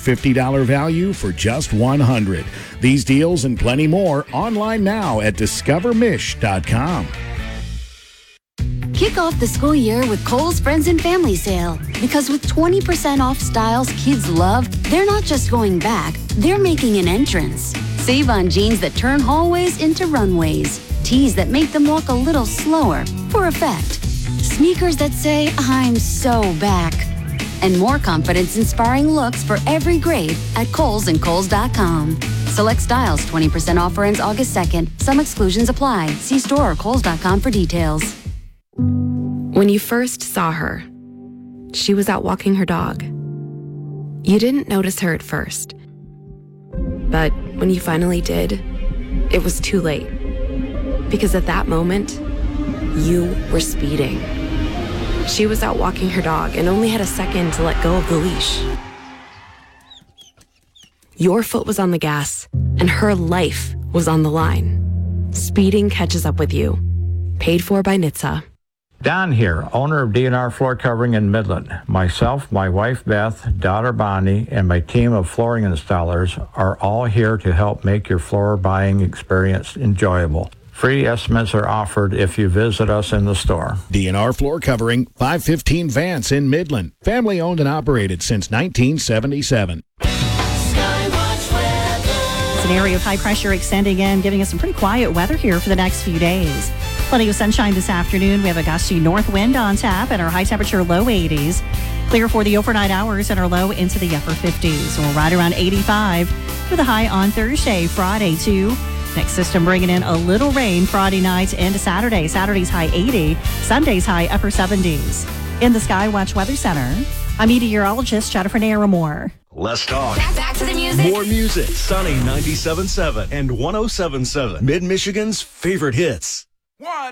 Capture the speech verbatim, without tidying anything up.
fifty dollars value for just one hundred dollars. These deals and plenty more online now at discover mish dot com. Kick off the school year with Kohl's Friends and Family Sale. Because with twenty percent off styles kids love, they're not just going back, they're making an entrance. Save on jeans that turn hallways into runways. Tees that make them walk a little slower for effect. Sneakers that say, I'm so back. And more confidence-inspiring looks for every grade at Kohl's and Kohl's dot com. Select styles, twenty percent offer ends August second. Some exclusions apply. See store or Kohl's dot com for details. When you first saw her, she was out walking her dog. You didn't notice her at first. But when you finally did, it was too late. Because at that moment, you were speeding. She was out walking her dog and only had a second to let go of the leash. Your foot was on the gas, and her life was on the line. Speeding catches up with you. Paid for by N H T S A. Don here, owner of D and R Floor Covering in Midland. Myself, my wife Beth, daughter Bonnie, and my team of flooring installers are all here to help make your floor buying experience enjoyable. Free estimates are offered if you visit us in the store. D and R Floor Covering, five fifteen Vance in Midland. Family owned and operated since nineteen seventy-seven. It's an area of high pressure extending in, giving us some pretty quiet weather here for the next few days. Plenty of sunshine this afternoon. We have a gusty north wind on tap and our high temperature low eighties. Clear for the overnight hours and our low into the upper fifties. We'll right around eighty-five with a high on Thursday, Friday too. Next system bringing in a little rain Friday night into Saturday. Saturday's high eighty, Sunday's high upper seventies. In the Skywatch Weather Center, I'm meteorologist Jennifer Naramore. Let's talk. Back, back to the music. More music. Sunny ninety-seven point seven and one oh seven point seven. Mid-Michigan's favorite hits. One.